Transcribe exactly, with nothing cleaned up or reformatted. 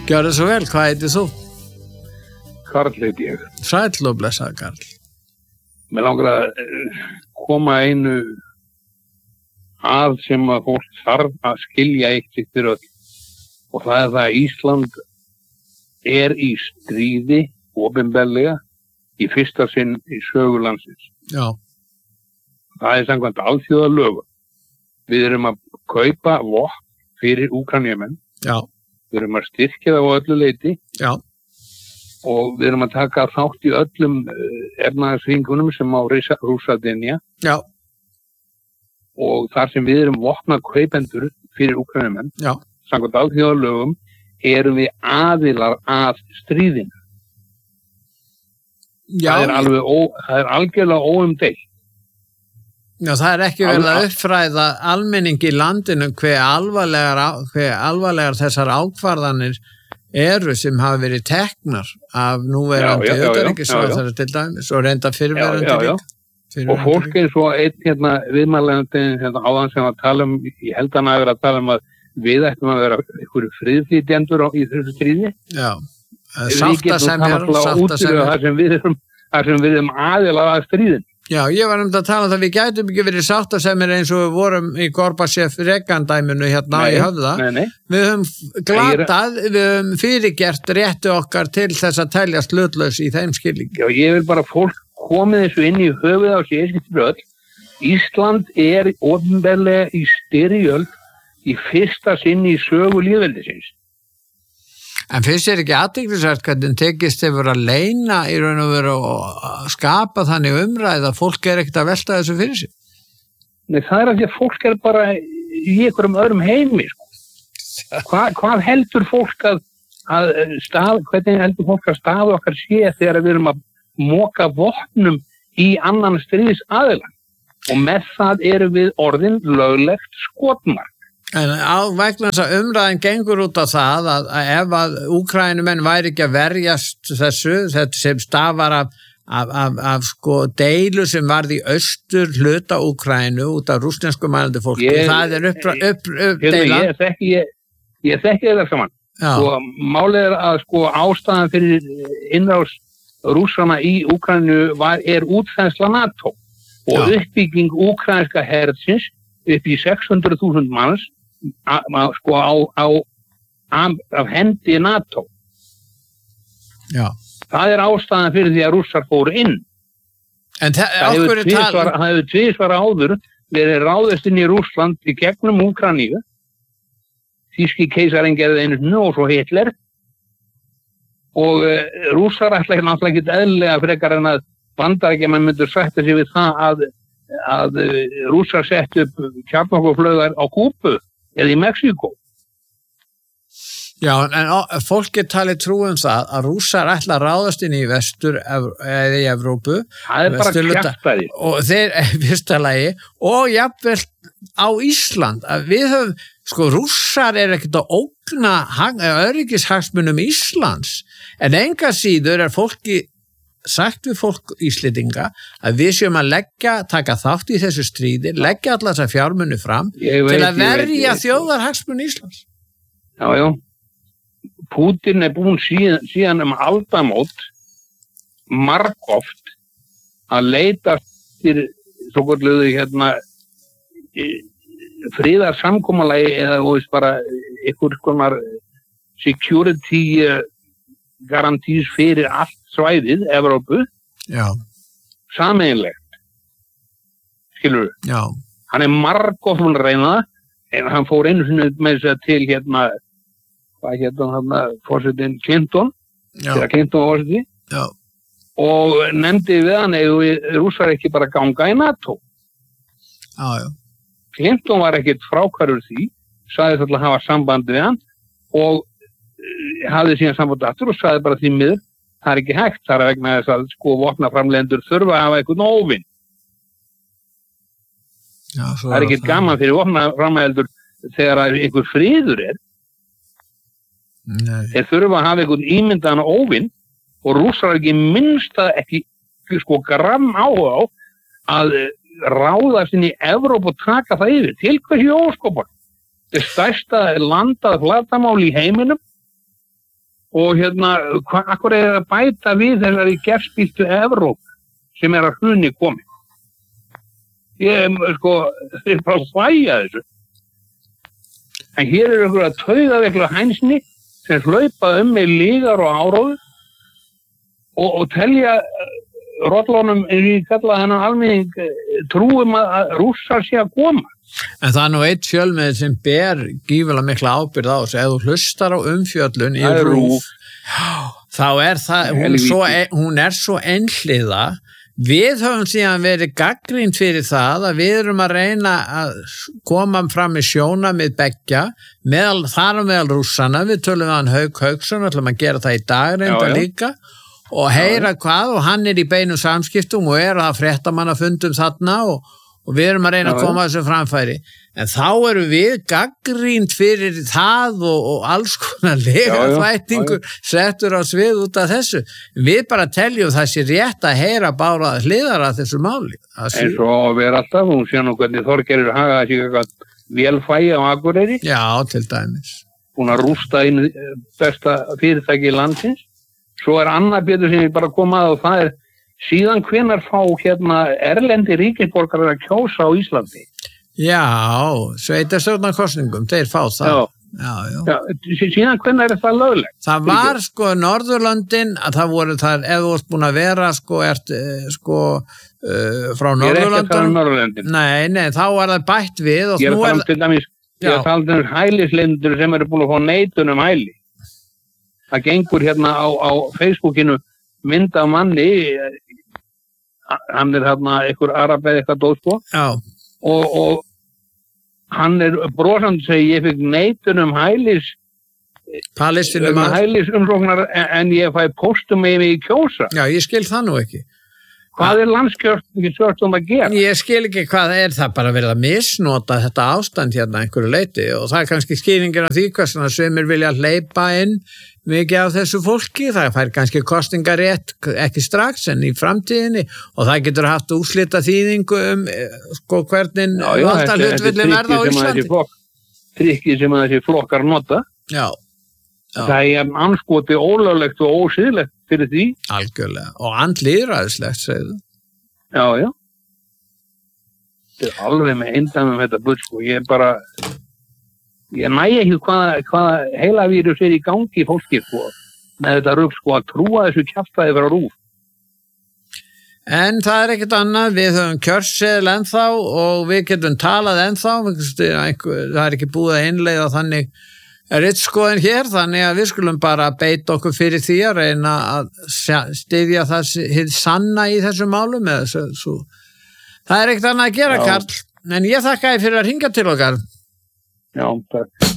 Gjörðu svo vel, hvað heitir þú? Karl heit ég. Sæll og blessaður Karl. Mér langar að koma einu að sem að fólk þarf að skilja eitt sitt fyrir öll. Og það er það að Ísland er í stríði opinberlega í fyrsta sinn í sögu landsins. Já. Það er samkvæmt alþjóðalögum. Við erum að kaupa vopn fyrir Úkraínumenn. Já. Við erum að styrkja það á öllu leyti. Já. Og við erum að taka þátt í öllum efnahagsþvingunum sem á Rússa dynja. Já. Og þar sem við erum vopnað kaupendur fyrir Úkraínumenn, já, samkvæmt alþjóðalögum, erum við aðilar að stríðinu. Já. Það er alveg ó, það er algjörlega óumdeilt. Já, það er ekki verið að uppfræða almenning í landinu hve alvarlegar, hve alvarlegar þessar ákvarðanir eru sem hafa verið teknar af núverandi utanríkisráðherra til dæmis og reynda fyrirverandi líka. Og fólk er svo einn hérna viðmælandi hérna áðan sem að tala um, ég held að hann að vera að tala um að við ættum að vera einhverju friðflytjendur í þessu stríði. Já, sáttasemjar, sáttasemjar. Það sem við erum, það sem við erum aðilar að stríðin. Já, ég var um að tala um það, við gætum ekki verið sáttasemir eins og við vorum í Gorbachev-Reagan-dæminu hérna nei, í höfða. Nei, nei. Við höfum glatað, við höfum fyrirgert rétti okkar til þess að teljast hlutlaus í þeim skilningi. Já, ég vil bara fólk komið þessu inn í höfuð á sér skiptir öll. Ísland er opinberlega í styrjöld í fyrsta sinn í sögu lýðveldisins. En finnst þér ekki athyglisvert hvernig tekist hefur að leyna í raun og veru og skapa þannig umræð að fólk er ekkert að velta þessu fyrir sig? Nei, það er að því að fólk er bara í einhverjum öðrum heimi. Sko. Hva, hvað heldur fólk að, að stað, hvernig heldur fólk að staðu okkar sé þegar við erum að moka vopnum í annan stríðis aðila? Og með það eru við orðin löglegt skotmark. En á vegna þess að umræðin gengur út á það að, að ef að Úkraínumenn væri ekki að verjast þessu, þetta sem stafar af, af, af, af sko deilu sem varð í austur hluta Úkraínu út af rússnesku mælandi fólki, ég, það er upp, upp, upp deila. Ég þekki, ég, ég þekki það saman. Sko, málið er að sko ástæðan fyrir innrás Rússana í Úkraínu var, er útþensla NATO og já, uppbygging úkraínska hersins upp í sex hundruð þúsund manns A, a, sko á, á, á af hendi NATO. Já. Það er ástæðan fyrir því að Rússar fóru inn. En það, það hefur tvisvar, það hefur tvisvar áður verið ráðist inn í Rússland í gegnum Úkraínu. Þýski keisarinn gerði einu sinni og svo Hitler. Og uh, Rússar ætla ekki náttúrulega ekki eðlilega frekar en að Bandaríkjamenn myndu sætta sig við það að, að uh, Rússar sett upp kjarnorkuflaugar á Kúbu eða í Mexíkó. Já, en fólki tali trú um það að Rússar ætla að ráðast inn í vestur eða í Evrópu. Það er bara kjaftaði. Og þeir, fyrsta lagi, og jafnvel á Ísland, að við höfum, sko, Rússar er ekkert að ógna öryggishagsmunum Íslands, en enga síður er fólki sagt við fólk Íslendinga að við séum að leggja, taka þátt í þessu stríði, leggja allar þessar fjármuni fram veit, til að verja þjóðarhagsmuni Íslands. Já, já. Pútin er búinn síðan, síðan um aldamót margoft að leita til svo kalluðu hérna friðarsamkomulagi eða veist bara einhver konar security garantís fyrir allt svæðið, Evrópu, já, sameiginlegt. Skilur við? Já. Hann er margoft að reyna það, en hann fór einu sinni með þess að til hérna, hvað hérna hann, forsetinn Clinton, þegar Clinton var þetta, já, og nefndi við hann eða Rússar ekki bara ganga í NATO. Já, já. Clinton var ekkert frákvarur því, sagði þetta að hafa samband við hann og hafði síðan samband aftur og sagði bara því miður það er ekki hægt, það er vegna þess að sko vopnaframleiðendur þurfa að hafa eitthvað óvinn. Það er ekki gaman fyrir vopnaframleiðendur þegar einhver friður er. Nei. Þeir þurfa að hafa eitthvað ímyndaðan óvinn og Rússar ekki minnsta ekki sko gramm áhuga á að ráðast inn í Evrópu og taka það yfir. Til hversu óskopar? Það stærsta landað flatamál í heiminum og hérna, hvað er að bæta við þessari gerspiltu Evróp sem er að hruni komið? Ég, sko, þeir bara hlæja þessu. En hér er einhverja taugaveikla hænsni sem hlaupa um með lígar og áróður og, og telja rollunum, eins og ég kalla þennan almenning, trúum að Rússar sé að koma. En það er nú eitt fjölmiðill sem ber gífulega mikla ábyrgð á þessu. Ef þú hlustar á umfjöllun í RÚV, þá er það, hún, svo, hún er svo einhliða. Við höfum síðan verið gagnrýnd fyrir það að við erum að reyna að koma fram í sjónarmið beggja, meðal, þar og meðal Rússana, við tölum við hann Hauk Hauksson, ætlum að gera það í dag reynda líka, og heyra já, hvað, og hann er í beinum samskiptum og er að fréttamannafundum þarna og, og við erum að reyna já, að koma þessu framfæri. En þá erum við gagnrýnd fyrir það og, og alls konar legaþvættingur settur á svið út af þessu. Við bara teljum það sé rétt að heyra bára hliðar að þessu máli. En svo að vera alltaf, hún sé nú hvernig Þorgerður Haga að sé eitthvað velfæja á Akureyri. Já, til dæmis. Hún að rústa inn besta fyrirtæki í landsins. Svo er annað betur sem ég bara kom að og það er síðan hvenær fá hérna erlendi ríkisborgarar að kjósa á Íslandi. Já, sveitarstjórnarkosningum, þeir fá það. Já, já, já. já síðan hvernig er það löglegt? Það var sko Norðurlöndin, að það voru þar, ef þú varst búin að vera sko, ert, sko uh, frá Norðurlöndin. Ég er ekki að tala um Norðurlöndin. Nei, nei, þá var það bætt við. Og ég er nú að tala um til dæmis, ég er að tala um hælislindur sem eru búin að fá neitun um hæli. Það gengur hérna á, á Facebookinu mynd af manni, hann er hérna einhver arabeð eitthvað dóðsko. Já. Og, og hann er brosandi að segja ég fikk neitun um hælis um hælis umsóknar en ég fæ póstum með mig í kjósa. Já, ég skil það nú ekki. Hvað er landskjörstjórn að gera? Ég skil ekki hvað er það bara verið að misnota þetta ástand hérna einhverju leiti og það er kannski skýringin af því hversna sumir vilja hleypa inn mikið af þessu fólki, það fær kannski kostingarétt ekki strax en í framtíðinni og það getur haft úrslita þýðingu um sko hvernig valda hlutvillin verða á Íslandi. Trykkið sem að þessi flokkar nota. Já. Já. Það er anskoti ólöglegt og ósiðlegt fyrir því. Algjörlega. Og andlýðræðislegt, segðu. Já, já. Þetta er alveg með eindæmum þetta bull, sko. Ég er bara, ég næ ekki hvaða, hvaða heilavírus er í gangi í fólki, sko. Með þetta rugg, sko, að trúa þessu kjaftaði vera rúf. En það er ekkert annað, við höfum kjörseðil ennþá og við getum talað ennþá, það er ekki búið að innleiða þannig ritskoðin hér, þannig að við skulum bara beita okkur fyrir því að reyna að styðja það hið sanna í þessum málum eða svo, svo. Það er ekkert annað að gera, já. Karl, en ég þakka þér fyrir að hringja til okkar. Já, takk.